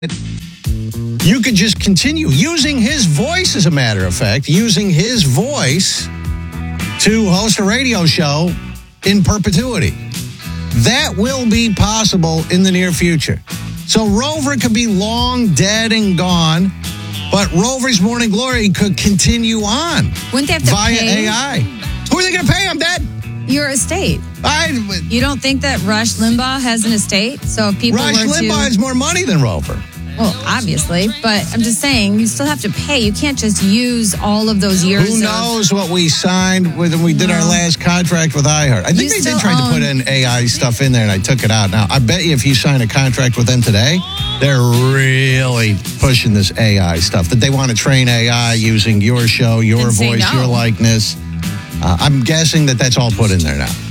You could just continue using his voice, as a matter of fact, using his voice to host a radio show in perpetuity. That will be possible in the near future. So Rover could be long dead and gone, but Rover's Morning Glory could continue on. Wouldn't they have to via pay? AI. Who are they going to pay? I'm dead. Your estate. You don't think that Rush Limbaugh has an estate? So if people Rush Limbaugh has more money than Rover. Well, obviously, but I'm just saying, you still have to pay. You can't just use all of those years. Who knows what we signed when we did our last contract with iHeart? I think they did try to put in AI stuff in there, and I took it out. Now, I bet you if you sign a contract with them today, they're really pushing this AI stuff, that they want to train AI using your show, your voice, your likeness. I'm guessing that that's all put in there now.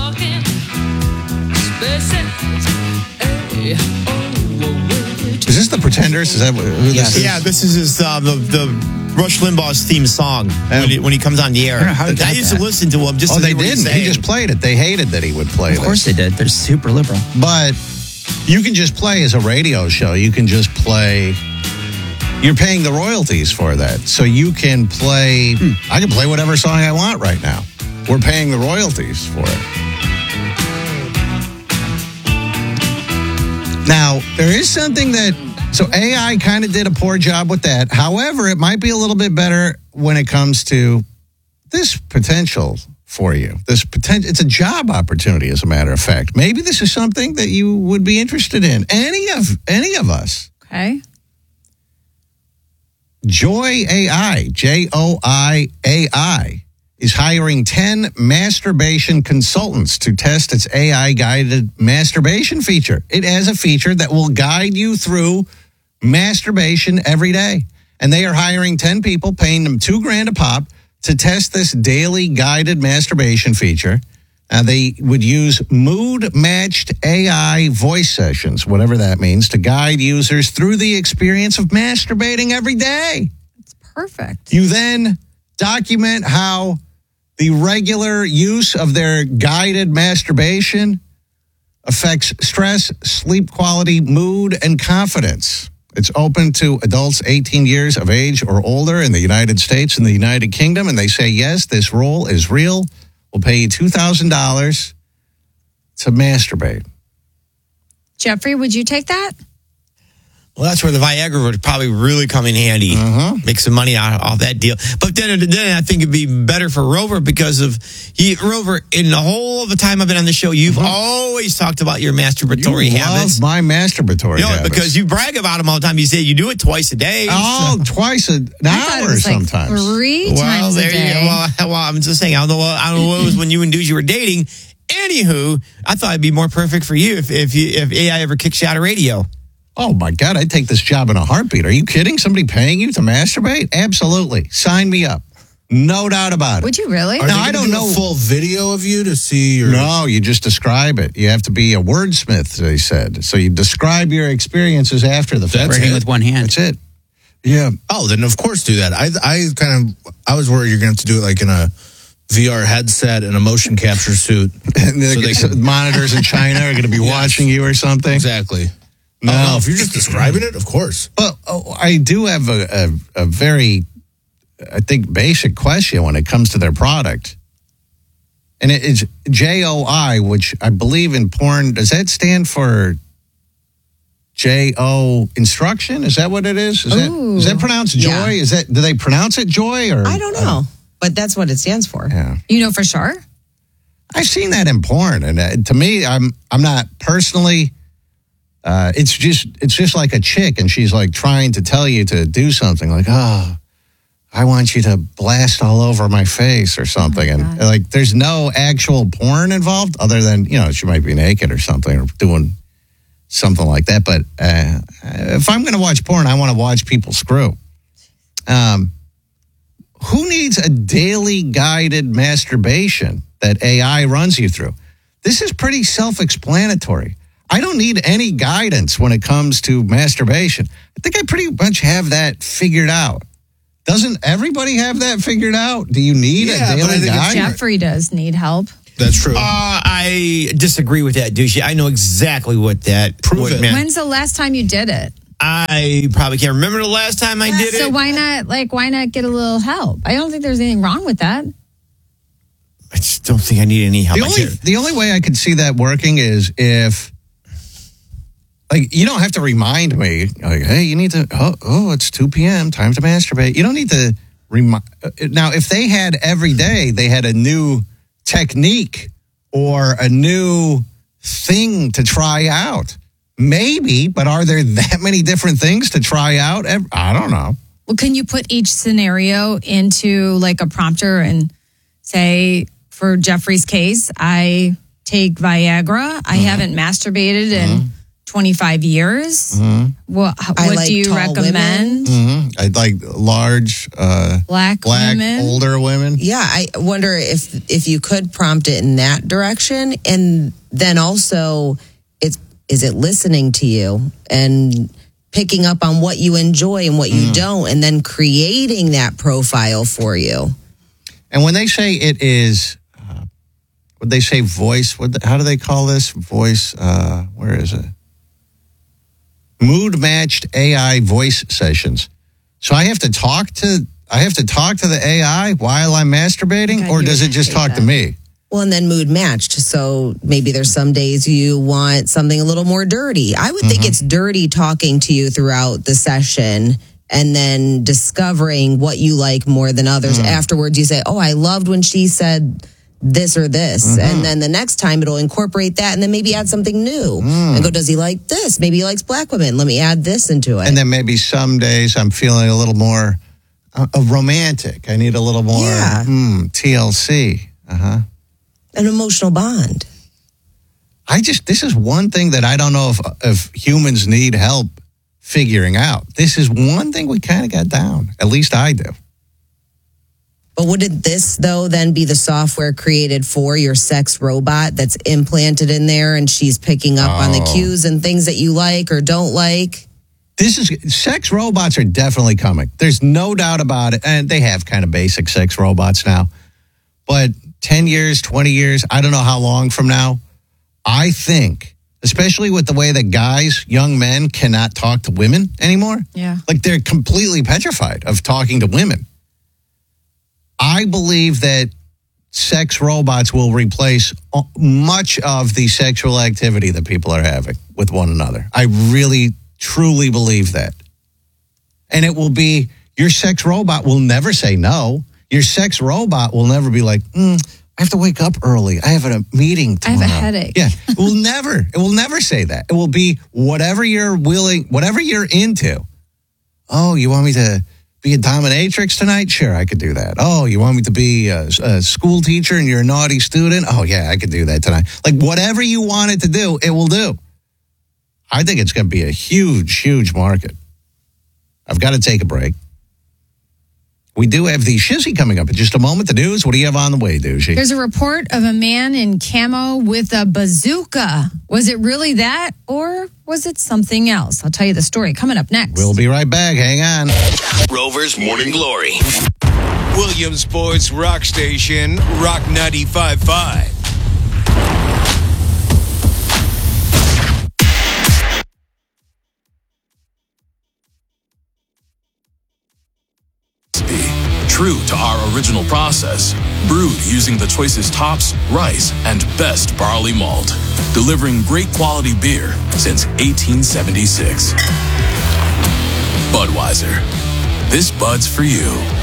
Is this the Pretenders? Is that who this is? Yeah, this is the Rush Limbaugh's theme song when he comes on the air. I used to listen to him just to they didn't. He just played it. They hated that he would play it. Of course they did. They're super liberal. But you can just play as a radio show. You can just play. You're paying the royalties for that. So you can play. I can play whatever song I want right now. We're paying the royalties for it. Now, there is something that, so AI kind of did a poor job with that. However, it might be a little bit better when it comes to this potential for you. It's a job opportunity, as a matter of fact. Maybe this is something that you would be interested in. Any of us. Okay. Joy AI, JOI AI, is hiring 10 masturbation consultants to test its AI-guided masturbation feature. It has a feature that will guide you through masturbation every day. And they are hiring 10 people, paying them $2,000 a pop to test this daily guided masturbation feature. They would use mood-matched AI voice sessions, whatever that means, to guide users through the experience of masturbating every day. It's perfect. You then document how the regular use of their guided masturbation affects stress, sleep quality, mood, and confidence. It's open to adults 18 years of age or older in the United States and the United Kingdom, and they say, yes, this role is real. We'll pay you $2,000 to masturbate. Jeffrey, would you take that? Well, that's where the Viagra would probably really come in handy. Make some money off that deal. But then I think it'd be better for Rover because of Rover, in the whole of the time I've been on the show, you've always talked about your masturbatory habits. My masturbatory habits. Because you brag about them all the time. You say you do it twice a day. Oh, twice an hour sometimes. Like 3 times a day. Well, I'm just saying, I don't know what it was when you and dudes you were dating. Anywho, I thought it'd be more perfect for you if AI ever kicks you out of radio. Oh, my God, I'd take this job in a heartbeat. Are you kidding? Somebody paying you to masturbate? Absolutely. Sign me up. No doubt about it. Would you really? Now, I don't know. A full video of you to see your... No, you just describe it. You have to be a wordsmith, they said. So you describe your experiences after the fact. Working with one hand. That's it. Yeah. Oh, then of course do that. I was worried you're going to have to do it like in a VR headset and a motion capture suit. So monitors in China are going to be watching you or something. Exactly. No, if you're just describing it, of course. Well, I do have a very, I think, basic question when it comes to their product. And it's JOI, which I believe in porn, does that stand for JO instruction? Is that what it is? Is that pronounced joy? Yeah. Do they pronounce it joy? Or I don't know, but that's what it stands for. Yeah. You know for sure? I've seen that in porn. And to me, I'm not personally... it's just like a chick, and she's like trying to tell you to do something, like, oh, I want you to blast all over my face or something. And like, there's no actual porn involved other than, she might be naked or something or doing something like that. But if I'm going to watch porn, I want to watch people screw. Who needs a daily guided masturbation that AI runs you through? This is pretty self-explanatory. I don't need any guidance when it comes to masturbation. I think I pretty much have that figured out. Doesn't everybody have that figured out? Do you need a daily guide? Jeffrey does need help. That's true. I disagree with that, douchey. I know exactly what that Prove it. meant. When's the last time you did it? I probably can't remember the last time I did it. So why not get a little help? I don't think there's anything wrong with that. I just don't think I need any help. The only way I could see that working is if, like, you don't have to remind me, like, hey, you need to, it's 2 p.m., time to masturbate. You don't need to remind. Now, if they had every day, they had a new technique or a new thing to try out. Maybe, but are there that many different things to try out? I don't know. Well, can you put each scenario into like a prompter and say, for Jeffrey's case, I take Viagra. I haven't masturbated in 25 years. What like do you tall recommend? I'd like large, Black women? older women. Yeah, I wonder if you could prompt it in that direction, and then also, is it listening to you and picking up on what you enjoy and what you don't, and then creating that profile for you. And when they say it is, would they say voice? How do they call this? Voice, where is it? Mood matched AI voice sessions. So I have to talk to the AI while I'm masturbating, God, or does it just talk to me? Well, and then mood matched. So maybe there's some days you want something a little more dirty. I would think it's dirty talking to you throughout the session and then discovering what you like more than others. Afterwards, you say, oh, I loved when she said this or this. And then the next time it'll incorporate that and then maybe add something new. And go, does he like this? Maybe he likes black women. Let me add this into it. And then maybe some days I'm feeling a little more romantic. I need a little more TLC. An emotional bond. This is one thing that I don't know if humans need help figuring out. This is one thing we kind of got down. At least I do. But wouldn't this, though, then be the software created for your sex robot that's implanted in there and she's picking up on the cues and things that you like or don't like? Sex robots are definitely coming. There's no doubt about it. And they have kind of basic sex robots now. But 10 years, 20 years, I don't know how long from now, I think, especially with the way that guys, young men, cannot talk to women anymore. Yeah. Like they're completely petrified of talking to women. I believe that sex robots will replace much of the sexual activity that people are having with one another. I really, truly believe that. And it will be, your sex robot will never say no. Your sex robot will never be like, I have to wake up early. I have a meeting tomorrow. I have a headache. Yeah, it will never say that. It will be whatever you're into. Oh, you want me to be a dominatrix tonight? Sure, I could do that. Oh, you want me to be a school teacher and you're a naughty student? Oh, yeah, I could do that tonight. Like whatever you want it to do, it will do. I think it's going to be a huge, huge market. I've got to take a break. We do have the Shizzy coming up in just a moment. The news, what do you have on the way, Douchey? There's a report of a man in camo with a bazooka. Was it really that, or was it something else? I'll tell you the story coming up next. We'll be right back. Hang on. Rover's Morning Glory. Williamsport's rock station, Rock 95.5. True to our original process, brewed using the choicest hops, rice, and best barley malt, delivering great quality beer since 1876. Budweiser. This Bud's for you.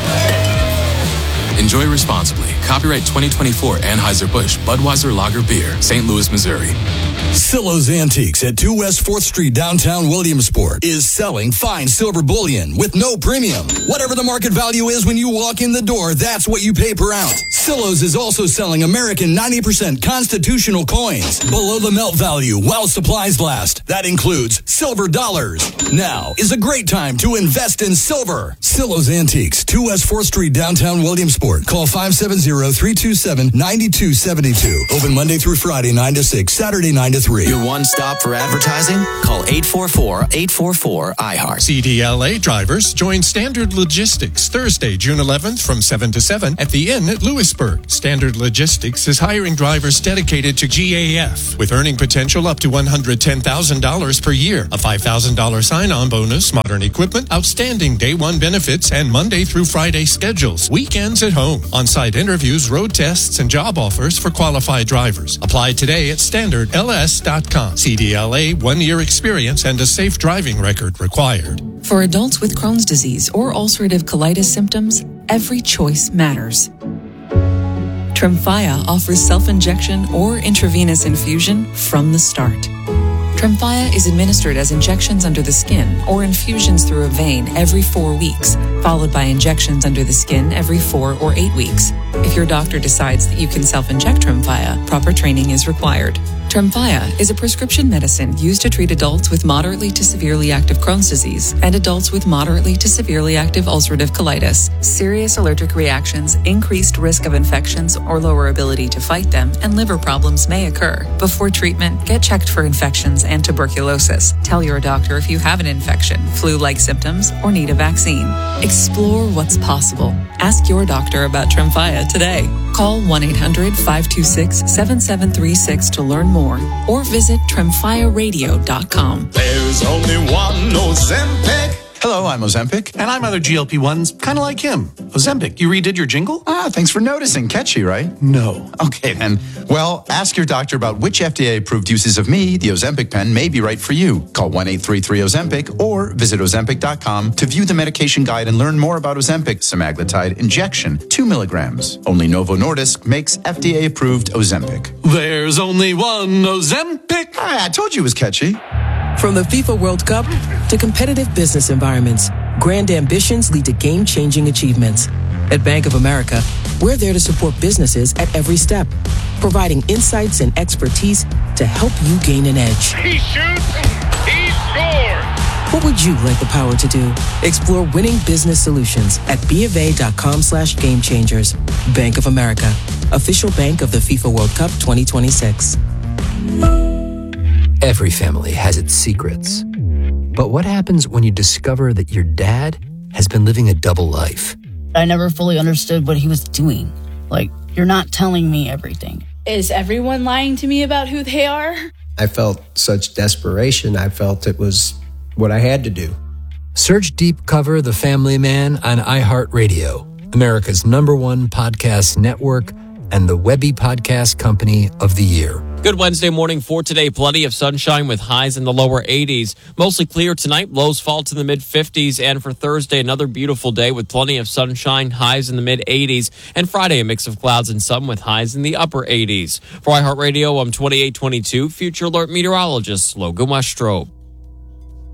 Enjoy responsibly. Copyright 2024 Anheuser-Busch Budweiser Lager Beer, St. Louis, Missouri. Silo's Antiques at 2 West 4th Street, downtown Williamsport, is selling fine silver bullion with no premium. Whatever the market value is when you walk in the door, that's what you pay per ounce. Silo's is also selling American 90% constitutional coins below the melt value while supplies last. That includes silver dollars. Now is a great time to invest in silver. Silo's Antiques, 2 West 4th Street, downtown Williamsport. Call 570 800-327-9272. Open Monday through Friday, 9 to 6, Saturday, 9 to 3. Your one stop for advertising? Call 844-844-IHEART. CDLA drivers join Standard Logistics Thursday, June 11th from 7 to 7 at the Inn at Lewisburg. Standard Logistics is hiring drivers dedicated to GAF with earning potential up to $110,000 per year, a $5,000 sign-on bonus, modern equipment, outstanding day one benefits, and Monday through Friday schedules, weekends at home, on-site interviews, road tests, and job offers for qualified drivers. Apply today at standardls.com. CDLA 1-year experience and a safe driving record required. For adults with Crohn's disease or ulcerative colitis symptoms, every choice matters. Tremfya offers self-injection or intravenous infusion from the start. Tremfya is administered as injections under the skin or infusions through a vein every 4 weeks, followed by injections under the skin every 4 or 8 weeks. If your doctor decides that you can self-inject Tremfya, proper training is required. Tremfya is a prescription medicine used to treat adults with moderately to severely active Crohn's disease and adults with moderately to severely active ulcerative colitis. Serious allergic reactions, increased risk of infections or lower ability to fight them, and liver problems may occur. Before treatment, get checked for infections and tuberculosis. Tell your doctor if you have an infection, flu-like symptoms, or need a vaccine. Explore what's possible. Ask your doctor about Tremfya today. Call 1-800-526-7736 to learn more, or visit tremfyaradio.com. There's only one Ozempic. Hello, I'm Ozempic. And I'm other GLP-1s, kind of like him. Ozempic, you redid your jingle? Thanks for noticing. Catchy, right? No. Okay, then. Well, ask your doctor about which FDA-approved uses of me, the Ozempic pen, may be right for you. Call 1-833-OZEMPIC or visit Ozempic.com to view the medication guide and learn more about Ozempic semaglutide injection, 2 milligrams. Only Novo Nordisk makes FDA-approved Ozempic. There's only one Ozempic. I told you it was catchy. From the FIFA World Cup to competitive business environments, grand ambitions lead to game-changing achievements. At Bank of America, we're there to support businesses at every step, providing insights and expertise to help you gain an edge. He shoots, he scores! What would you like the power to do? Explore winning business solutions at BofA.com/gamechangers. Bank of America, official bank of the FIFA World Cup 2026. Every family has its secrets. But what happens when you discover that your dad has been living a double life? I never fully understood what he was doing. Like, you're not telling me everything. Is everyone lying to me about who they are? I felt such desperation. I felt it was what I had to do. Search Deep Cover The Family Man on iHeartRadio, America's #1 podcast network and the Webby Podcast Company of the Year. Good Wednesday morning for today. Plenty of sunshine with highs in the lower 80s. Mostly clear tonight. Lows fall to the mid-50s. And for Thursday, another beautiful day with plenty of sunshine, highs in the mid-80s. And Friday, a mix of clouds and sun with highs in the upper 80s. For iHeartRadio, I'm 2822 Future Alert meteorologist Logan Westrope.